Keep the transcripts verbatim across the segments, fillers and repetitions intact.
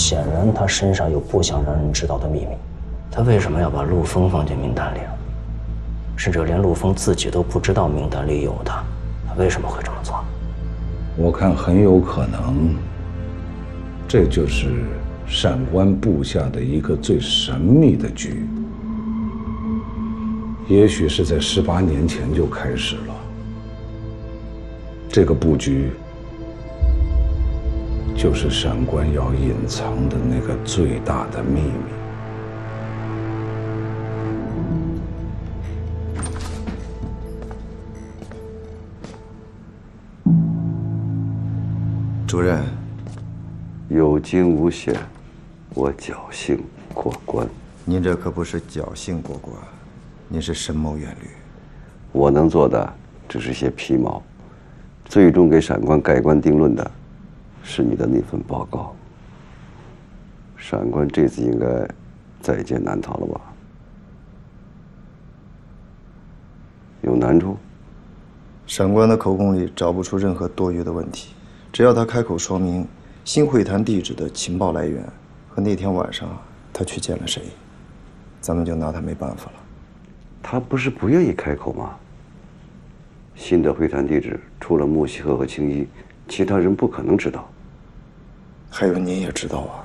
显然他身上有不想让人知道的秘密。他为什么要把陆枫放进名单里？甚至连陆枫自己都不知道名单里有他，他为什么会这么做？ 我看很有可能，这就是闪关布下的一个最神秘的局。也许是在十八年前就开始了。这个布局，就是闪关要隐藏的那个最大的秘密。 主任， 有惊无险，我侥幸过关。 您这可不是侥幸过关，您是深谋远虑。 我能做的只是些皮毛，最终给闪关盖棺定论的，是你的那份报告。闪关这次应该在劫难逃了吧？有难处？ 闪关的口供里找不出任何多余的问题。只要他开口说明新会谈地址的情报来源和那天晚上他去见了谁，咱们就拿他没办法了。 他不是不愿意开口吗？新的会谈地址除了穆希赫和青衣，其他人不可能知道。 还有您也知道啊。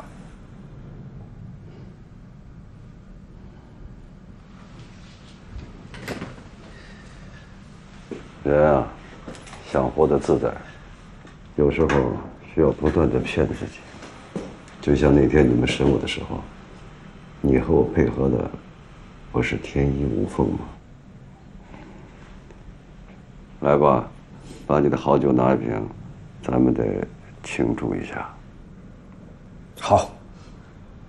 人啊，想活得自在，有时候需要不断的骗自己。就像那天你们审我的时候，你和我配合的不是天衣无缝吗？来吧，把你的好酒拿一瓶，咱们得庆祝一下。 好。